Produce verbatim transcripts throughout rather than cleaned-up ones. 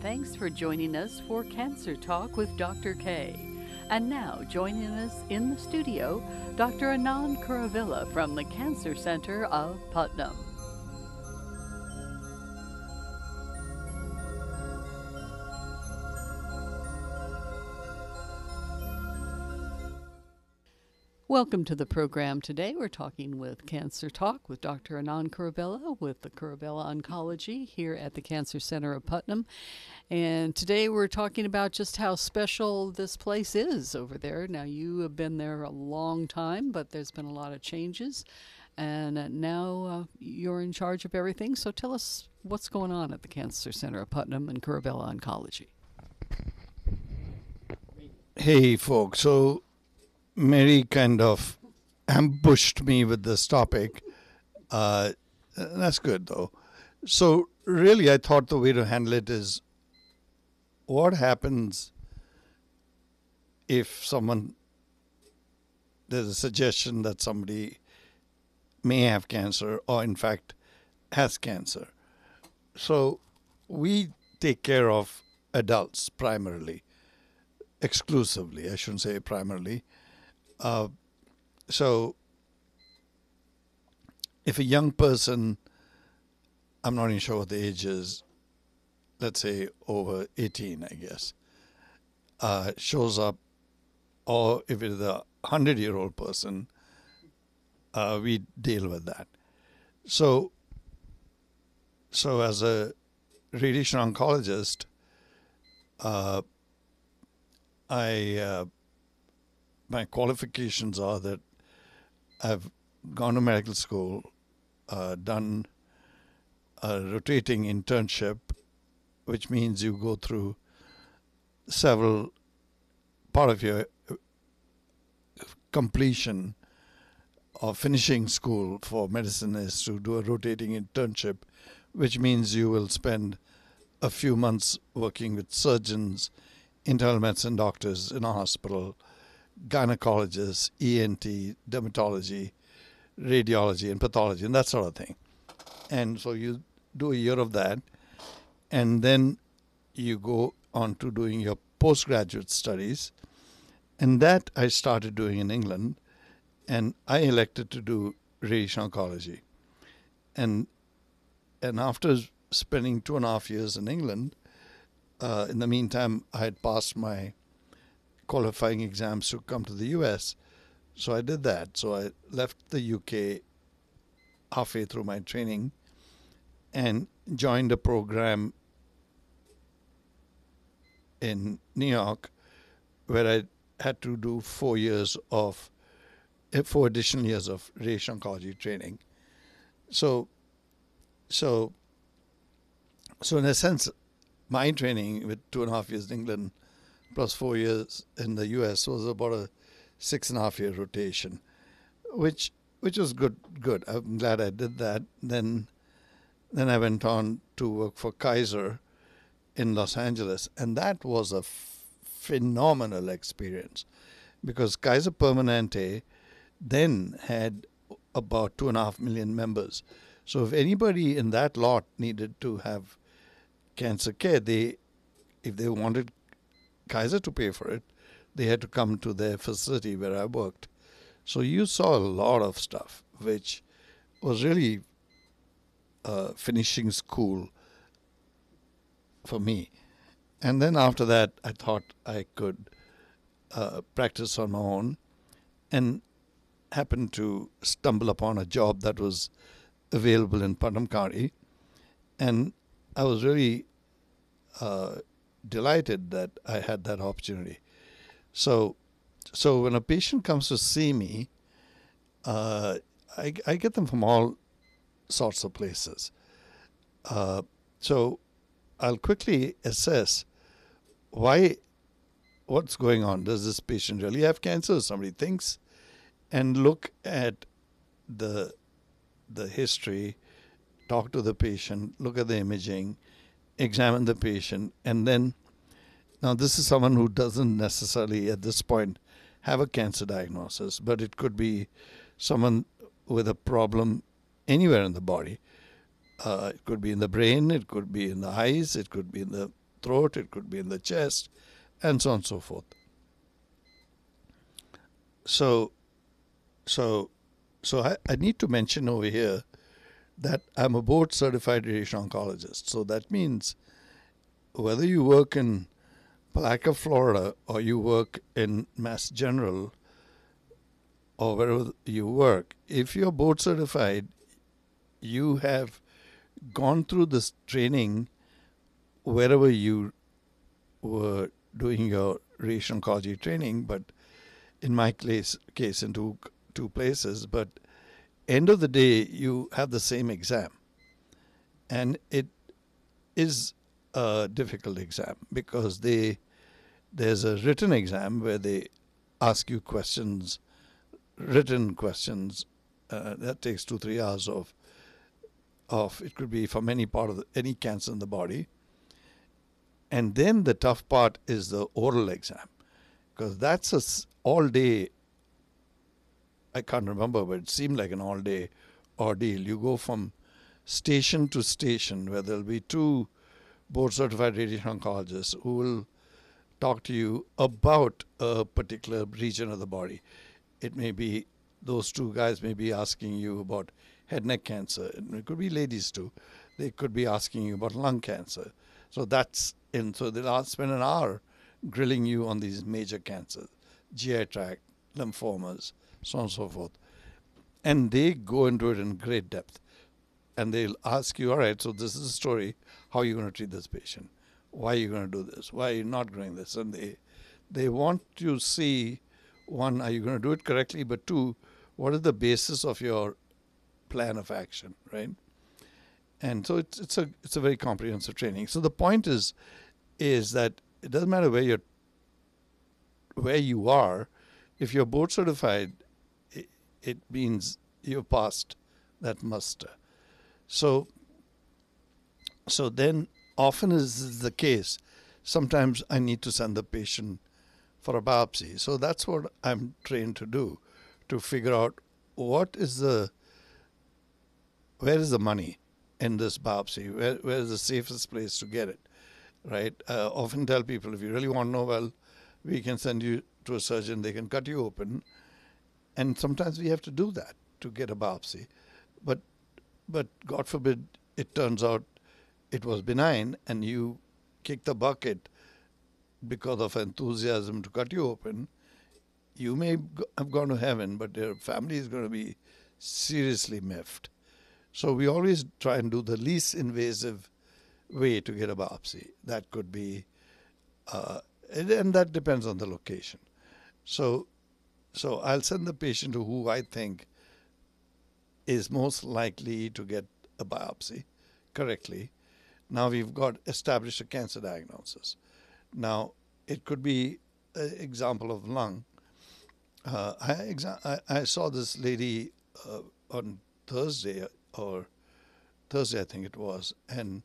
thanks for joining us for Cancer Talk with Doctor K. And now, joining us in the studio, Doctor Anand Kuravilla from the Cancer Center of Putnam. Welcome to the program today. We're talking with Cancer Talk with Doctor Anand Kuravilla with the Kuravilla Oncology here at the Cancer Center of Putnam. And today we're talking about just how special this place is over there. Now, you have been there a long time, but there's been a lot of changes. And uh, now uh, you're in charge of everything. So tell us what's going on at the Cancer Center of Putnam and Kuravilla Oncology. Hey, folks. So Mary kind of ambushed me with this topic. Uh, that's good, though. So really, I thought the way to handle it is what happens if someone, there's a suggestion that somebody may have cancer or, in fact, has cancer. So we take care of adults primarily, exclusively, I shouldn't say primarily. Uh, so if a young person, I'm not even sure what the age is, let's say over eighteen, I guess, uh, shows up, or if it is a hundred-year-old person, uh, we deal with that. So, so as a radiation oncologist, uh, I uh, my qualifications are that I've gone to medical school, uh, done a rotating internship, which means you go through several, part of your completion or finishing school for medicine is to do a rotating internship, which means you will spend a few months working with surgeons, internal medicine doctors in a hospital, gynecologists, E N T, dermatology, radiology, and pathology, and that sort of thing. And so you do a year of that, and then you go on to doing your postgraduate studies. And that I started doing in England, and I elected to do radiation oncology. And and after spending two and a half years in England, uh, in the meantime, I had passed my qualifying exams to come to the U S. So I did that. So I left the U K halfway through my training and joined a program in New York where I had to do four years of, four additional years of radiation oncology training. So, so, so in a sense, my training with two and a half years in England plus four years in the U S was about a six and a half year rotation, which which was good. Good. I'm glad I did that. Then, then I went on to work for Kaiser in Los Angeles, and that was a f- phenomenal experience because Kaiser Permanente then had about two and a half million members. So if anybody in that lot needed to have cancer care, they, if they wanted Kaiser to pay for it, they had to come to their facility where I worked. So you saw a lot of stuff, which was really uh, finishing school for me. And then after that, I thought I could uh, practice on my own, and happened to stumble upon a job that was available in Putnam County. And I was really uh, delighted that I had that opportunity. So, so when a patient comes to see me, uh, I, I get them from all sorts of places. Uh, so I'll quickly assess why, what's going on. Does this patient really have cancer? Somebody thinks, and look at the the history, talk to the patient, look at the imaging, examine the patient, and then, now this is someone who doesn't necessarily at this point have a cancer diagnosis, but it could be someone with a problem anywhere in the body. Uh, it could be in the brain, it could be in the eyes, it could be in the throat, it could be in the chest, and so on and so forth. So, so, so I, I need to mention over here that I'm a board certified radiation oncologist. So that means whether you work in Palatka, Florida, or you work in Mass General, or wherever you work, if you're board certified, you have gone through this training wherever you were doing your radiation oncology training, but in my case, case in two, two places, but end of the day, you have the same exam. And it is a difficult exam because they there's a written exam where they ask you questions, written questions, uh, that takes two, three hours of, of, it could be from any part of the, any cancer in the body. And then the tough part is the oral exam, because that's a s- all day, I can't remember, but it seemed like an all day ordeal. You go from station to station where there'll be two board certified radiation oncologists who will talk to you about a particular region of the body. It may be, those two guys may be asking you about head neck cancer. It could be ladies too. They could be asking you about lung cancer. So that's in, so they'll spend an hour grilling you on these major cancers, G I tract, lymphomas, so on and so forth. And they go into it in great depth. And they'll ask you, all right, so this is the story. How are you going to treat this patient? Why are you going to do this? Why are you not doing this? And they they want to see, one, are you going to do it correctly? But two, what is the basis of your plan of action, right? And so it's it's a it's a very comprehensive training. So the point is is that it doesn't matter where you're where you are. If you're board certified, it, it means you've passed that muster. So, so then often is the case, sometimes I need to send the patient for a biopsy. So that's what I'm trained to do, to figure out what is the, where is the money in this biopsy? Where, where is the safest place to get it, right? I often tell people, if you really want to know, well, we can send you to a surgeon, they can cut you open. And sometimes we have to do that to get a biopsy. But But God forbid it turns out it was benign and you kick the bucket because of enthusiasm to cut you open. You may have gone to heaven, but your family is going to be seriously miffed. So we always try and do the least invasive way to get a biopsy. That could be, uh, and, and that depends on the location. So, so I'll send the patient to who I think is most likely to get a biopsy correctly. Now we've got established a cancer diagnosis. Now it could be an example of lung. Uh, I, exa- I, I saw this lady uh, on Thursday or Thursday I think it was, and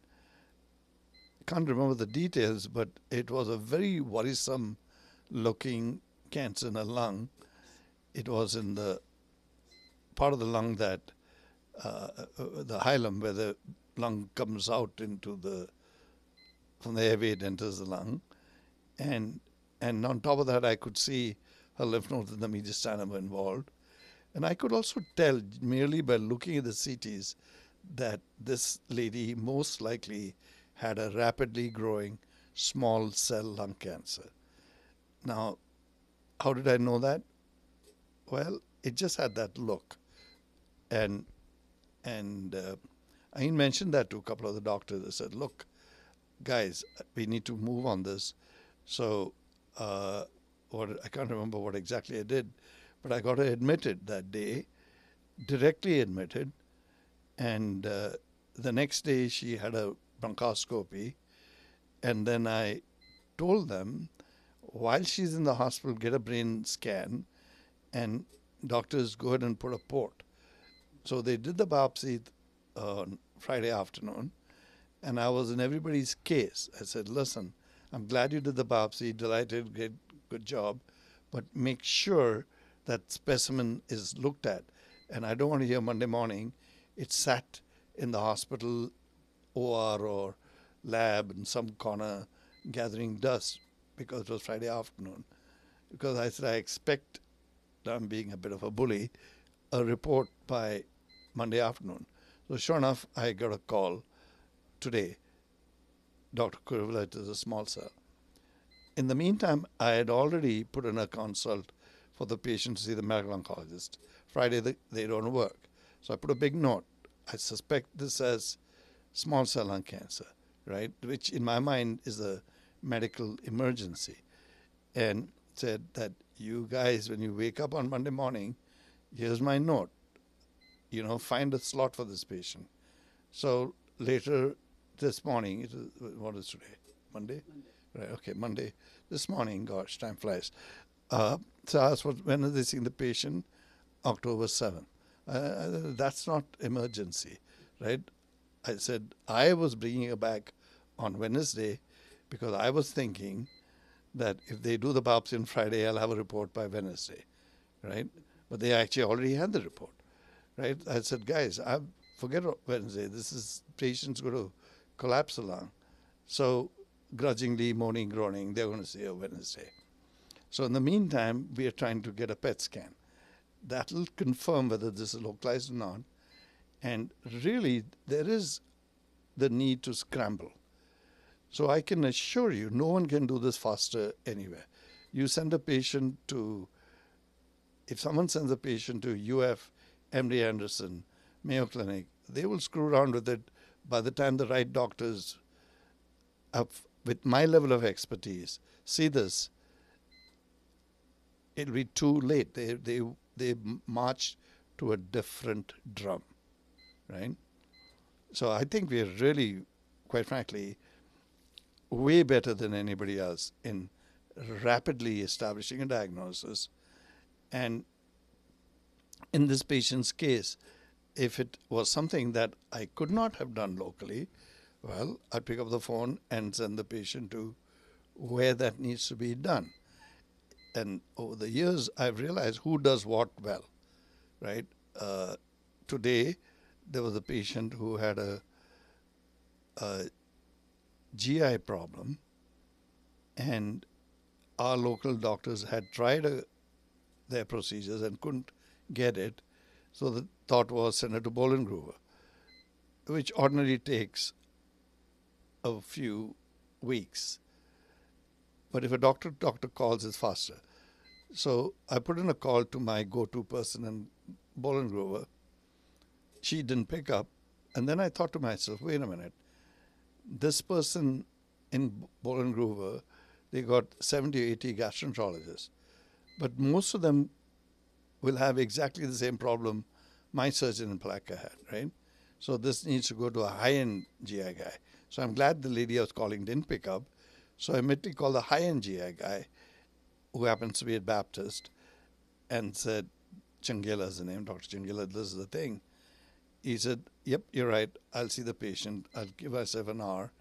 I can't remember the details, but it was a very worrisome looking cancer in a lung. It was in the part of the lung that uh, the hilum, where the lung comes out into the, from the airway it enters the lung, and and on top of that I could see her lymph nodes in the mediastinum were involved, and I could also tell merely by looking at the C Ts that this lady most likely had a rapidly growing small cell lung cancer. Now, how did I know that? Well, it just had that look. And and uh, I mentioned that to a couple of the doctors. I said, look, guys, we need to move on this. So uh, what I can't remember what exactly I did, but I got her admitted that day, directly admitted. And uh, the next day she had a bronchoscopy. And then I told them, while she's in the hospital, get a brain scan, and doctors go ahead and put a port. So they did the biopsy uh, on Friday afternoon, and I was in everybody's case. I said, listen, I'm glad you did the biopsy, delighted, great, good job, but make sure that specimen is looked at. And I don't want to hear Monday morning it sat in the hospital O R or lab in some corner gathering dust because it was Friday afternoon. Because I said, I expect, I'm being a bit of a bully, a report by Monday afternoon. So sure enough, I got a call today. Doctor Kuruvilla, it is a small cell. In the meantime, I had already put in a consult for the patient to see the medical oncologist. Friday, they, they don't work. So I put a big note. I suspect this as small cell lung cancer, right? Which in my mind is a medical emergency. And said that you guys, when you wake up on Monday morning, here's my note. You know, find a slot for this patient. So later this morning, it is, what is today? Monday? Monday. Right, okay, Monday. This morning, gosh, time flies. Uh, so I asked, what, when are they seeing the patient? October seventh. Uh, that's not emergency, right? I said, I was bringing her back on Wednesday because I was thinking that if they do the biopsy on Friday, I'll have a report by Wednesday, right? But they actually already had the report, right? I said, guys, I forget Wednesday. This is patient's going to collapse the lung. So grudgingly, moaning, groaning, they're going to see a Wednesday. So in the meantime, we are trying to get a P E T scan. That will confirm whether this is localized or not. And really, there is the need to scramble. So I can assure you, no one can do this faster anywhere. You send a patient to, if someone sends a patient to U F, M D Anderson, Mayo Clinic, they will screw around with it. By the time the right doctors, have, with my level of expertise, see this, it'll be too late. They, they, they march to a different drum, right? So I think we're really, quite frankly, way better than anybody else in rapidly establishing a diagnosis. And in this patient's case, if it was something that I could not have done locally, well, I'd pick up the phone and send the patient to where that needs to be done. And over the years, I've realized who does what well, right? Uh, today, there was a patient who had a, a G I problem, and our local doctors had tried a, their procedures and couldn't get it. So the thought was send it to Bollingrove, which ordinarily takes a few weeks. But if a doctor doctor calls, it's faster. So I put in a call to my go-to person in Bollingrove. She didn't pick up. And then I thought to myself, wait a minute. This person in Bollingrove, they got seventy or eighty gastroenterologists. But most of them will have exactly the same problem my surgeon in Palaka had, right? So this needs to go to a high-end G I guy. So I'm glad the lady I was calling didn't pick up. So I immediately called the high-end G I guy, who happens to be at Baptist, and said, Changela is the name, Doctor Changela, this is the thing. He said, yep, you're right. I'll see the patient. I'll give myself an hour.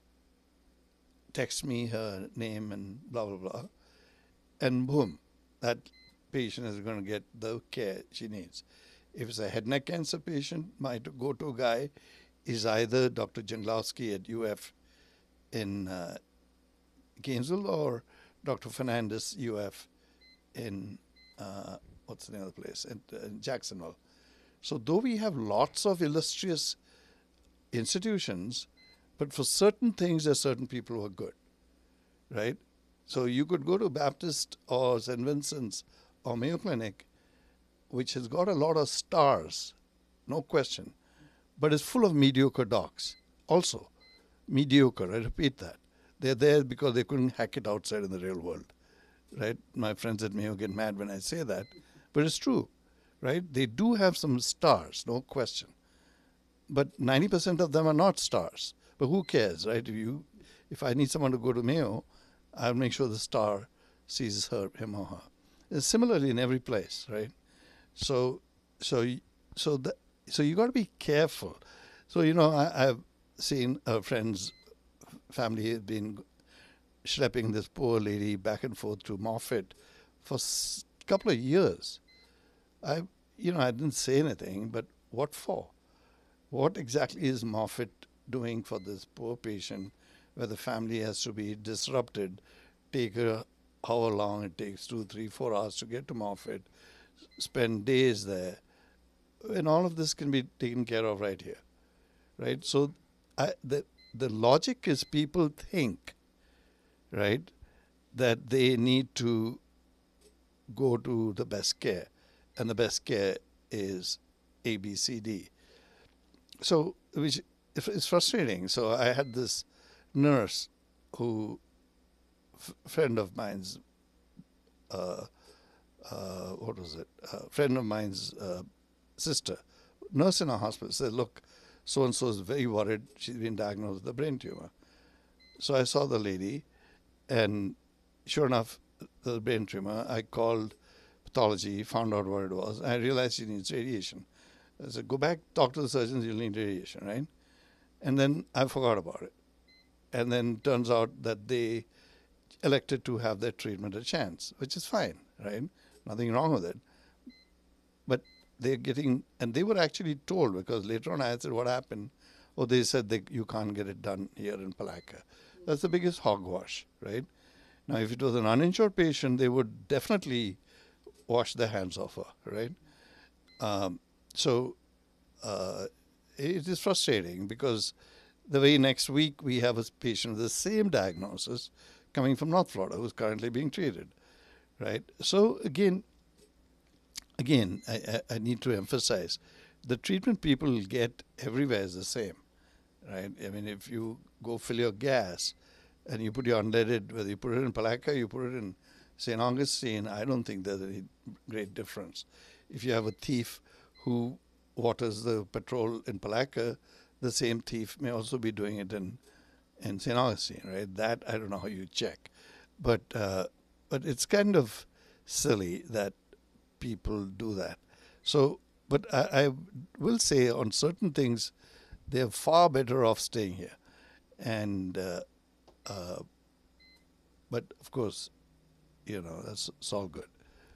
Text me her name and blah, blah, blah. And boom, that patient is going to get the care she needs. If it's a head neck cancer patient, my go-to guy is either Doctor Janglowski at U F in uh, Gainesville or Doctor Fernandez, U F in, uh, what's the name of the place, in, uh, in Jacksonville. So though we have lots of illustrious institutions, but for certain things, there are certain people who are good, right? So you could go to Baptist or Saint Vincent's or Mayo Clinic, which has got a lot of stars, no question, but it's full of mediocre docs also. Mediocre, I repeat that. They're there because they couldn't hack it outside in the real world, right? My friends at Mayo get mad when I say that, but it's true, right? They do have some stars, no question. But ninety percent of them are not stars. But who cares, right? If you, if I need someone to go to Mayo, I'll make sure the star sees her, him or her. It's similarly in every place, right? So, so, so that, so you got to be careful. So you know, I, I've seen a friend's family has been schlepping this poor lady back and forth to Moffitt for a couple of years. I, you know, I didn't say anything, but what for? What exactly is Moffitt doing for this poor patient where the family has to be disrupted, take a, however long it takes, two, three, four hours to get to Moffat, spend days there, and all of this can be taken care of right here, right? So I, the, the logic is people think, right, that they need to go to the best care, and the best care is A, B, C, D. So, which it's frustrating. So I had this nurse who, f- friend of mine's, uh, uh, what was it? Uh, friend of mine's uh, sister, nurse in a hospital, said, look, so-and-so is very worried. She's been diagnosed with a brain tumor. So I saw the lady, and sure enough, the brain tumor. I called pathology, found out what it was. I realized she needs radiation. I said, go back, talk to the surgeons, you'll need radiation, right? And then I forgot about it. And then turns out that they elected to have their treatment a chance, which is fine, right? Nothing wrong with it. But they're getting, and they were actually told, because later on I said, what happened? Oh, they said they, you can't get it done here in Palatka. That's the biggest hogwash, right? Now, if it was an uninsured patient, they would definitely wash their hands off her, right? Um, so uh, it is frustrating because the very next week we have a patient with the same diagnosis coming from North Florida who's currently being treated, right? So again, again, I, I, I need to emphasize the treatment people get everywhere is the same, right? I mean, if you go fill your gas and you put your unleaded, whether you put it in Palatka, you put it in Saint Augustine, I don't think there's any great difference. If you have a thief who waters the petrol in Palatka, the same thief may also be doing it in, in Saint Augustine, right? That I don't know how you check. But, uh, but it's kind of silly that people do that. So, but I, I will say on certain things, they're far better off staying here. And, uh, uh, but of course, you know, that's it's all good.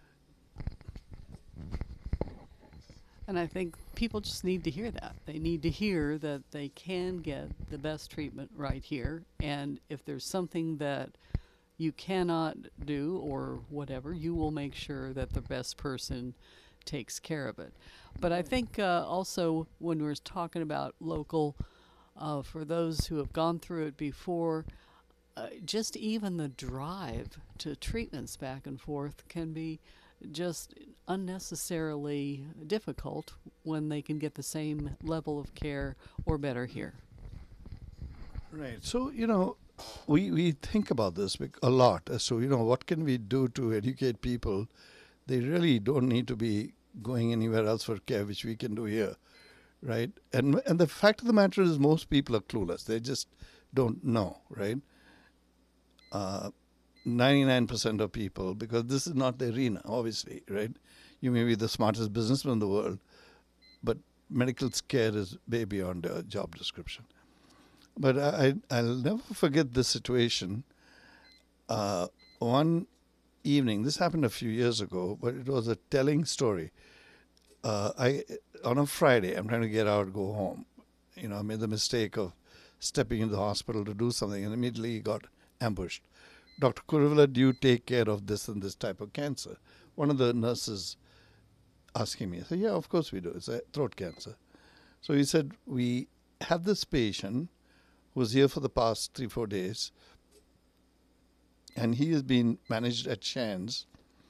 And I think people just need to hear that. They need to hear that they can get the best treatment right here. And if there's something that you cannot do or whatever, you will make sure that the best person takes care of it. But I think uh, also when we're talking about local, uh, for those who have gone through it before, uh, just even the drive to treatments back and forth can be just unnecessarily difficult when they can get the same level of care or better here. Right. So, you know, we, we think about this a lot as to, you know, what can we do to educate people? They really don't need to be going anywhere else for care, which we can do here, right? And and the fact of the matter is most people are clueless. They just don't know, right? Uh, ninety-nine percent of people, because this is not the arena, obviously, right? You may be the smartest businessman in the world, but medical care is way beyond a job description. But I, I'll never forget this situation. Uh, one evening, this happened a few years ago, but it was a telling story. Uh, I on a Friday, I'm trying to get out, go home. You know, I made the mistake of stepping into the hospital to do something, and immediately got ambushed. Doctor Kuruvilla, do you take care of this and this type of cancer? One of the nurses asking me. I said, yeah, of course we do. It's a throat cancer. So he said, we have this patient who was here for the past three, four days, and he has been managed at Shands,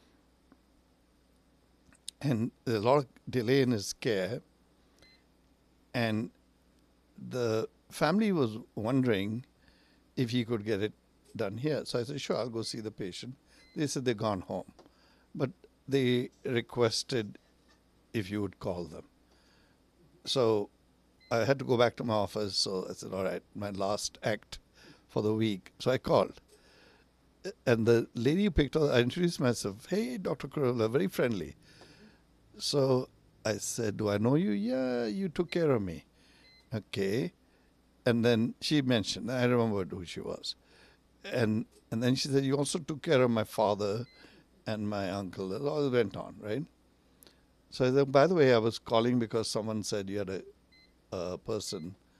and there's a lot of delay in his care, and the family was wondering if he could get it done here. So I said, sure, I'll go see the patient. They said they've gone home, but they requested if you would call them. So I had to go back to my office, so I said, all right, my last act for the week. So I called. And the lady who picked up, I introduced myself. Hey, Doctor Kuruvilla, very friendly. So I said, do I know you? Yeah, you took care of me. Okay. And then she mentioned, I remembered who she was. And and then she said, you also took care of my father and my uncle. It all went on, right? So I said, by the way, I was calling because someone said you had a, a person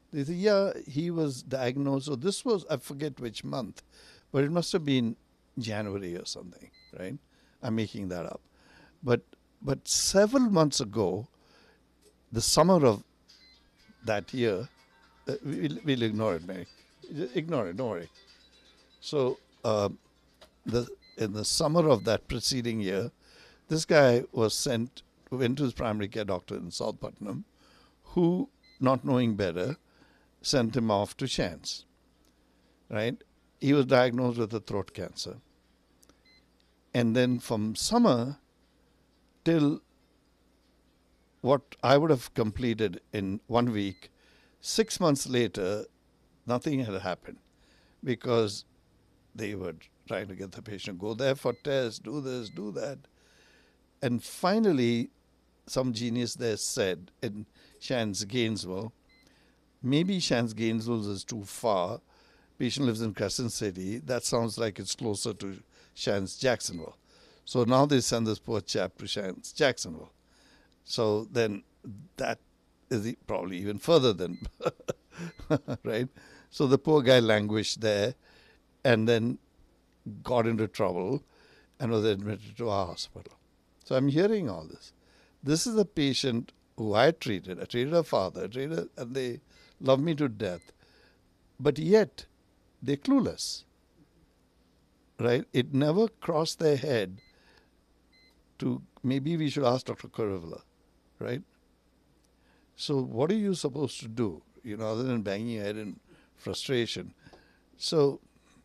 They say, yeah, he was diagnosed. So this was, I forget which month, but it must have been January or something, right? I'm making that up. But but several months ago, the summer of that year, uh, we'll, we'll ignore it, Mary. Ignore it, don't worry. So uh, the in the summer of that preceding year, this guy was sent, went to his primary care doctor in South Putnam, who, not knowing better, sent him off to Shands, right? He was diagnosed with a throat cancer. And then from summer till what I would have completed in one week, six months later, nothing had happened because they were trying to get the patient, go there for tests, do this, do that. And finally, some genius there said in Shands Gainesville, maybe Shands Gainesville is too far. Patient lives in Crescent City. That sounds like it's closer to Shands Jacksonville. So now they send this poor chap to Shands Jacksonville. So then that is probably even further than, right? So the poor guy languished there and then got into trouble and was admitted to our hospital. So I'm hearing all this. This is a patient who I treated. I treated her father, I treated her, and they love me to death. But yet, they're clueless, right? It never crossed their head to, maybe we should ask Doctor Kuruvilla, right? So what are you supposed to do, you know, other than banging your head in frustration? So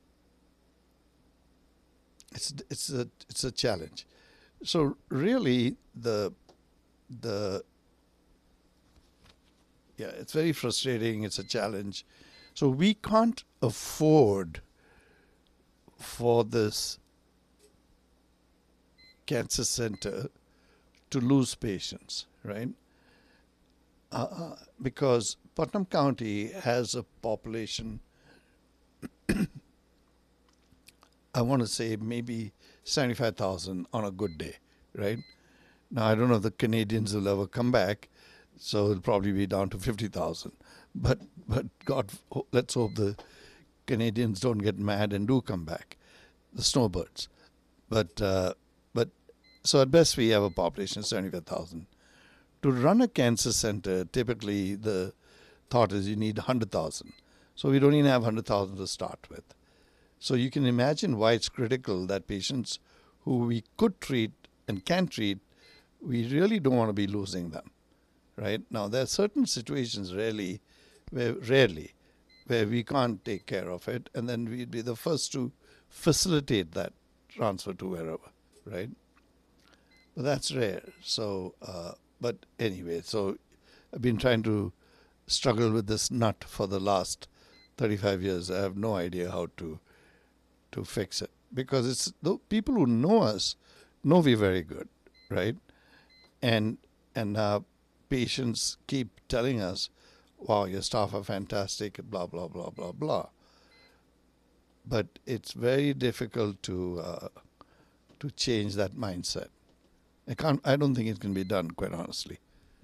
it's it's a it's a challenge. So really, the the yeah, it's very frustrating. It's a challenge. So we can't afford for this cancer center to lose patients, right? Uh, because Putnam County has a population, I want to say maybe seventy-five thousand on a good day, right? Now, I don't know if the Canadians will ever come back, so it'll probably be down to fifty thousand. But, but God, let's hope the Canadians don't get mad and do come back, the snowbirds. But, uh, but so at best we have a population of seventy-five thousand. To run a cancer center, typically the thought is you need one hundred thousand. So we don't even have one hundred thousand to start with. So you can imagine why it's critical that patients who we could treat and can treat, we really don't want to be losing them, right? Now, there are certain situations rarely, where, rarely, where we can't take care of it, and then we'd be the first to facilitate that transfer to wherever, right? But that's rare. So, uh, but anyway, so I've been trying to struggle with this nut for the last thirty-five years. I have no idea how to to fix it, because it's the people who know us know we're very good, right? And and uh, patients keep telling us, "Wow, your staff are fantastic," blah blah blah blah blah. But it's very difficult to uh, to change that mindset. I can't. I don't think it can be done, quite honestly.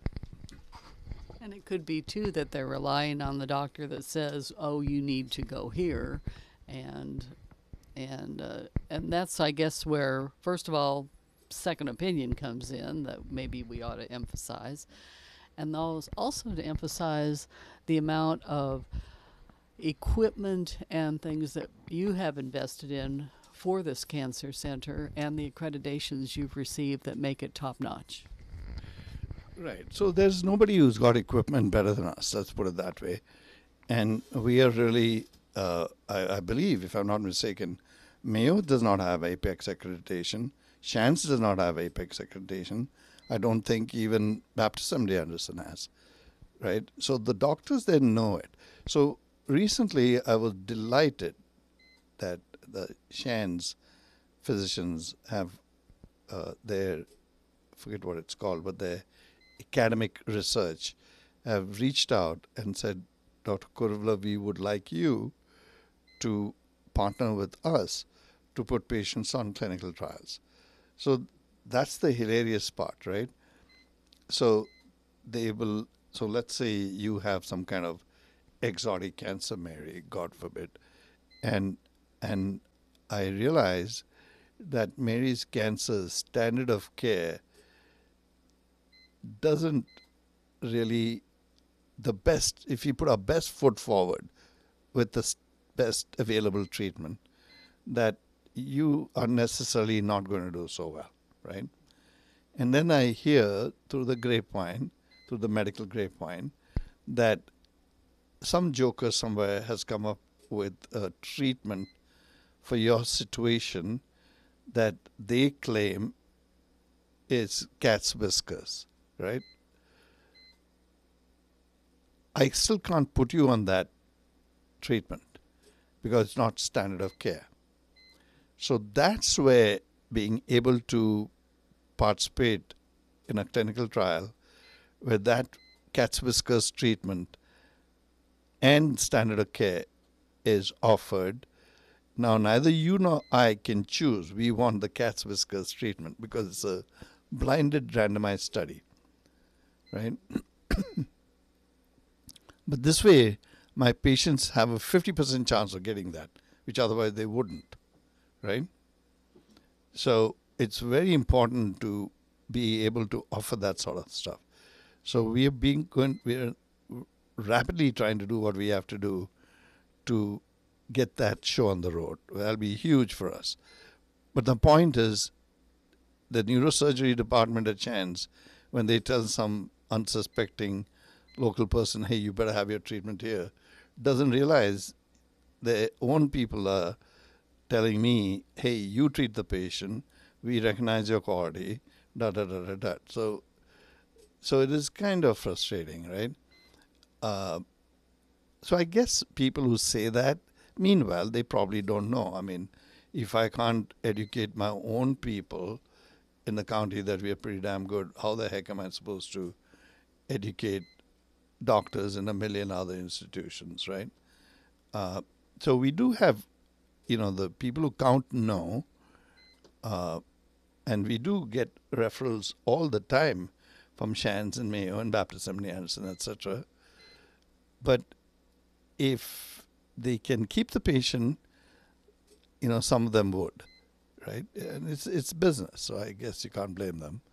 And it could be too that they're relying on the doctor that says, "Oh, you need to go here," and and uh, and that's, I guess, where first of all, second opinion comes in that maybe we ought to emphasize, and also to emphasize the amount of equipment and things that you have invested in for this cancer center and the accreditations you've received that make it top notch. Right. So there's nobody who's got equipment better than us, let's put it that way. And we are really, uh, I, I believe, if I'm not mistaken, Mayo does not have Apex accreditation. Shands does not have Apex accreditation. I don't think even Baptist M D Anderson has. Right? So the doctors, they know it. So recently I was delighted that the Shands physicians have uh, their, forget what it's called, but their academic research have reached out and said, Doctor Kuruvilla, we would like you to partner with us to put patients on clinical trials. So that's the hilarious part, right? So they will, so let's say you have some kind of exotic cancer, Mary, God forbid. And and I realized that Mary's cancer standard of care doesn't really the best, if you put our best foot forward with the best available treatment, that you are necessarily not going to do so well, right? And then I hear through the grapevine, through the medical grapevine, that some joker somewhere has come up with a treatment for your situation that they claim is cat's whiskers, right? I still can't put you on that treatment because it's not standard of care. So that's where being able to participate in a clinical trial where that cat's whiskers treatment and standard of care is offered. Now, neither you nor I can choose. We want the cat's whiskers treatment because it's a blinded randomized study, right? But this way, my patients have a fifty percent chance of getting that, which otherwise they wouldn't, right? So it's very important to be able to offer that sort of stuff. So we are being going, we are rapidly trying to do what we have to do to get that show on the road. That'll be huge for us. But the point is, the neurosurgery department at Shands, when they tell some unsuspecting local person, hey, you better have your treatment here, doesn't realize their own people are telling me, hey, you treat the patient, we recognize your quality, da da da da da. So, so it is kind of frustrating, right? Uh, so I guess people who say that, meanwhile, they probably don't know. I mean, if I can't educate my own people in the county that we are pretty damn good, how the heck am I supposed to educate doctors in a million other institutions, right? Uh, so we do have, you know, the people who count know, uh, and we do get referrals all the time from Shands and Mayo and Baptist Seminary Anderson, et cetera. But if they can keep the patient, you know, some of them would, right? And it's it's business, so I guess you can't blame them.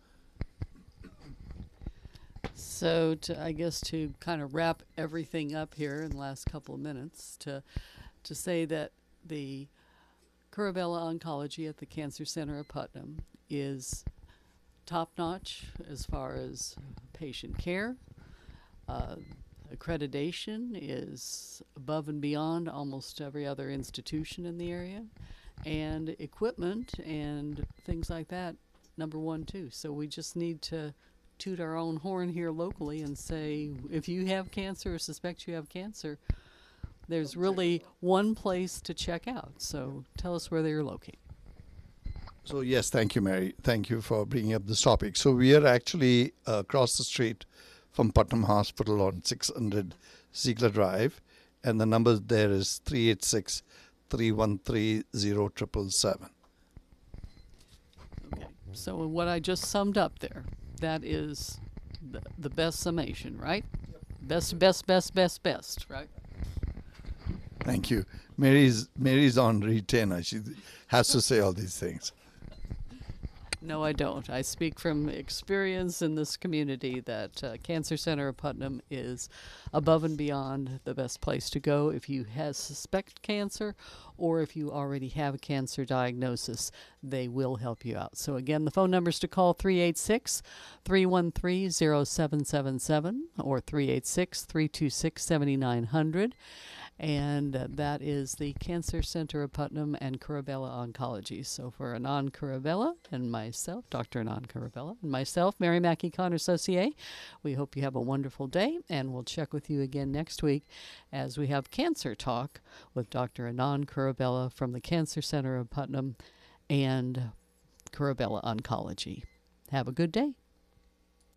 So, to, I guess to kind of wrap everything up here in the last couple of minutes, to to say that the Kurabella Oncology at the Cancer Center of Putnam is top-notch as far as patient care. Uh, accreditation is above and beyond almost every other institution in the area, and equipment and things like that, number one too. So we just need to toot our own horn here locally and say, if you have cancer or suspect you have cancer, there's really one place to check out. So tell us where they're located. So yes, thank you, Mary. Thank you for bringing up this topic. So we are actually uh, across the street from Putnam Hospital on six hundred Ziegler Drive, and the number there is three eight six, three one three, zero seven seven seven. Okay. So what I just summed up there, that is the, the best summation, right? Best, best, best, best, best, right? Thank you. Mary's Mary's on retainer. She has to say all these things. No, I don't. I speak from experience in this community that uh, Cancer Center of Putnam is above and beyond the best place to go if you have suspect cancer or if you already have a cancer diagnosis. They will help you out. So again, the phone numbers to call three eight six, three one three, zero seven seven seven or three eight six, three two six, seven nine zero zero. And uh, that is the Cancer Center of Putnam and Kurabella Oncology. So for Anand Kurabella and myself, Doctor Anand Kurabella, and myself, Mary Mackey Connor Saucier, we hope you have a wonderful day, and we'll check with you again next week as we have Cancer Talk with Doctor Anand Kurabella from the Cancer Center of Putnam and Kurabella Oncology. Have a good day.